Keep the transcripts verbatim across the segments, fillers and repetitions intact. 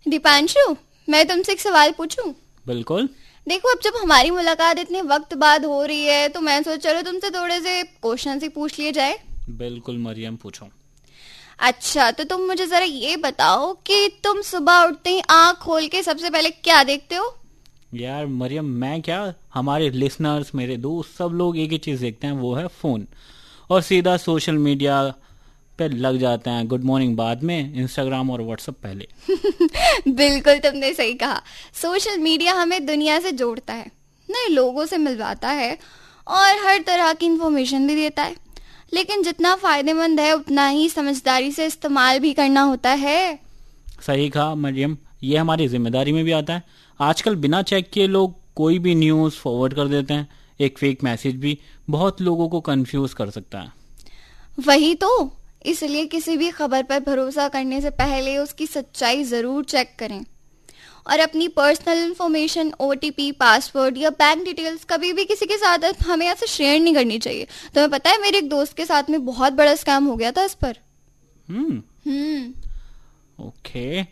दीपांशु, मैं तुमसे एक सवाल पूछूं? बिल्कुल। देखो, अब जब हमारी मुलाकात इतने वक्त बाद हो रही है तो मैं सोच चलो तुमसे थोड़े से क्वेश्चन ही पूछ लिए जाए। बिल्कुल मरियम, पूछो। अच्छा, तो तुम मुझे जरा ये बताओ कि तुम सुबह उठते ही आंख खोल के सबसे पहले क्या देखते हो? यार मरियम, मैं क्या, हमारे लिसनर्स, मेरे दोस्त, सब लोग एक ही चीज देखते हैं, वो है फोन। और सीधा सोशल मीडिया पे लग जाते हैं। गुड मॉर्निंग बाद में, इंस्टाग्राम और व्हाट्सएप पहले। बिल्कुल, तुमने सही कहा। सोशल मीडिया हमें दुनिया से जोड़ता है, नए लोगों से मिलवाता है और हर तरह की इंफॉर्मेशन भी देता है, लेकिन जितना फायदेमंद है उतना ही समझदारी से इस्तेमाल भी करना होता है। सही कहा मरियम, ये हमारी जिम्मेदारी में भी आता है। आजकल बिना चेक किए लोग कोई भी न्यूज़ फॉरवर्ड कर देते हैं। एक फेक मैसेज भी बहुत लोगों को कंफ्यूज कर सकता है। वही तो, इसलिए किसी भी खबर पर भरोसा करने से पहले उसकी सच्चाई जरूर चेक करें और अपनी पर्सनल इंफॉर्मेशन, ओटीपी, पासवर्ड या बैंक डिटेल्स कभी भी किसी के साथ हमें ऐसे शेयर नहीं करनी चाहिए। तुम्हें पता है, मेरे एक दोस्त के साथ में बहुत बड़ा स्कैम हो गया था इस पर। हम्म हम्म ओके।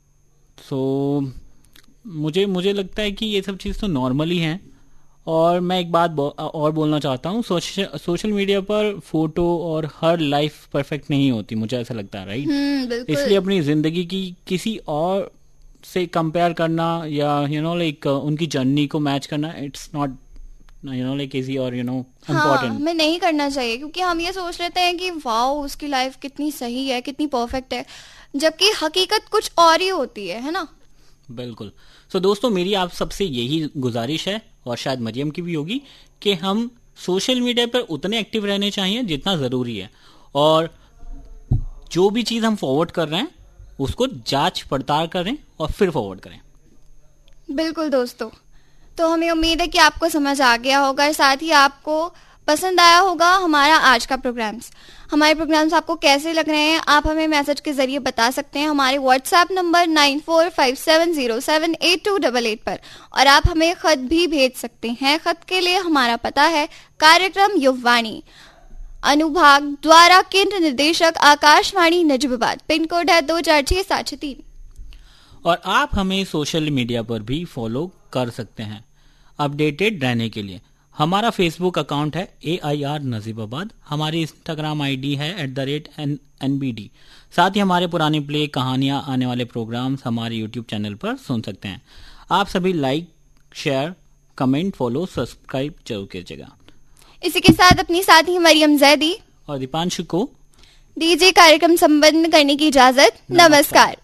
सो मुझे मुझे लगता है कि ये सब चीज़ तो नॉर्मल ही है। और मैं एक बात बो, और बोलना चाहता हूँ, सोशल सोशल मीडिया पर फोटो और हर लाइफ परफेक्ट नहीं होती, मुझे ऐसा लगता है, राइट? हम्म बिल्कुल। इसलिए अपनी जिंदगी की किसी और से कंपेयर करना या यू नो लाइक उनकी जर्नी को मैच करना, it's not you know like easy और यू नो इम्पोर्टेंट। हमें नहीं करना चाहिए, क्योंकि हम ये सोच लेते हैं कि वाओ उसकी लाइफ कितनी सही है, कितनी परफेक्ट है, जबकि हकीकत कुछ और ही होती है है ना? बिल्कुल। सो so, दोस्तों, मेरी आप सबसे यही गुजारिश है, और शायद मरियम की भी होगी, कि हम सोशल मीडिया पर उतने एक्टिव रहने चाहिए जितना ज़रूरी है, और जो भी चीज़ हम फॉरवर्ड कर रहे हैं उसको जांच पड़ताल करें और फिर फॉरवर्ड करें। बिल्कुल दोस्तों, तो हमें उम्मीद है कि आपको समझ आ गया होगा और साथ ही आपको पसंद आया होगा हमारा आज का प्रोग्राम्स। हमारे प्रोग्राम्स आपको कैसे लग रहे हैं आप हमें मैसेज के जरिए बता सकते हैं हमारे WhatsApp number nine four five seven zero seven eight to double eight पर, और आप हमें खत भी भेज सकते हैं। खत के लिए हमारा पता है कार्यक्रम युववाणी, अनुभाग द्वारा केंद्र निर्देशक आकाशवाणी नजबाबाद, पिन कोड है दो चार छह सात छह तीन। और आप हमें सोशल मीडिया पर भी फॉलो कर सकते हैं अपडेटेड रहने के लिए। हमारा फेसबुक अकाउंट है ए आई आर नजीबाबाद, हमारी इंस्टाग्राम आईडी है at the rate N B D. साथ ही हमारे पुराने प्ले, कहानियां, आने वाले प्रोग्राम्स हमारे यूट्यूब चैनल पर सुन सकते हैं। आप सभी like, share, comment, follow, subscribe जरूर कीजिएगा। इसी के साथ अपनी साथी मरियम जैदी और दीपांशु को दीजिए कार्यक्रम संपन्न करने की इजाजत। नमस्कार।